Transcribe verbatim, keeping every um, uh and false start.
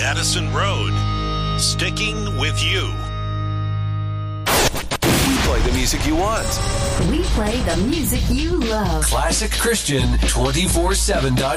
Madison Road. Sticking with you. We play the music you want. We play the music you love. Classic Christian twenty-four seven dot